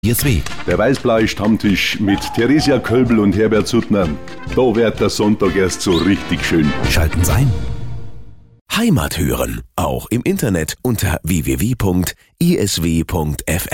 ISW. Der Weißblaue Stammtisch mit Theresia Kölbel und Herbert Suttner. Da wird der Sonntag erst so richtig schön. Schalten Sie ein. Heimat hören, auch im Internet unter www.isw.fm.